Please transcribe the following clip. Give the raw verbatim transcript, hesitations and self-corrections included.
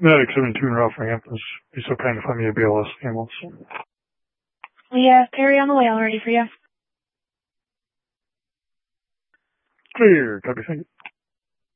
Medic seventy-two in Ralph Ramp is be so kind to find me a B L S ambulance. Yeah, Perry on the way, all ready for you. Clear, copy, thank you.